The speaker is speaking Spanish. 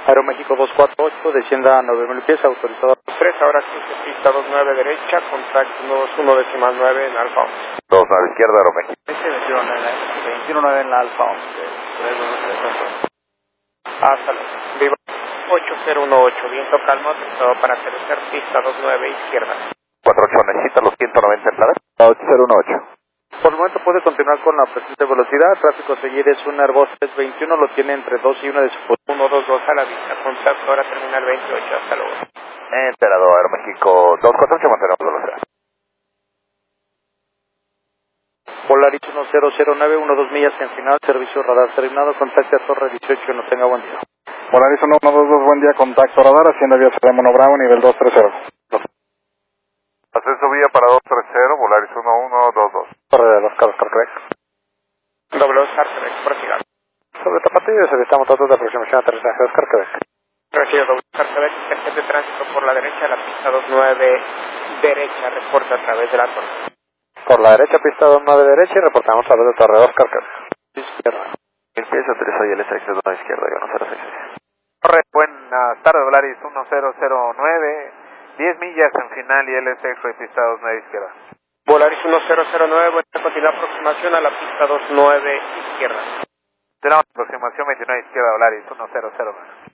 Aeroméxico 248, descienda a 9000 pies, autorizado. 3, ahora 15, pista 29 derecha, contacto 1.9 en Alfa 11. 29 izquierda, Aeroméxico. 21.9 en la Alfa 11. Hasta luego. Viva 8018, viento calmo, autorizado para aterrizar, pista 29 izquierda. 48, necesita los 190 en la 8018. Por el momento puede continuar con la presente velocidad. El tráfico a seguir es un Airbus 321, lo tiene entre 2 y 1 de su posición. 122 a la vista, contacto ahora terminal 28, hasta luego. Enterado, Aeroméxico 248, mantenemos velocidad. Polaris 1009, 12 millas en final, servicio radar terminado, contacte a Torre 18, no tenga buen día. Polaris 122, buen día, contacto radar, hacienda vía Ciudad de Mono Bravo, nivel 230. Ascenso vía para 230, Volaris 1122. Torre de los Carlos Carcrec. Doble Oscar, prosiga. Sobre Tapatío, solicitamos datos de aproximación a aterrizaje de Oscar Quebec. Recibe doble Oscar, Quebec, tarjeta de tránsito por la derecha, la pista 29 derecha, reporta a través de la torre. Por la derecha, pista 29 derecha y reportamos a través de Torre de Oscar Quebec. Izquierda. El piso 3 y el S6 de izquierda, y 1066. Torre, buenas tardes, Volaris 1009, 10 millas en final y LS pista 29 izquierda. Volaris 1009, buena continua aproximación a la pista 29 izquierda. Tenemos aproximación 29 izquierda, Volaris 1009.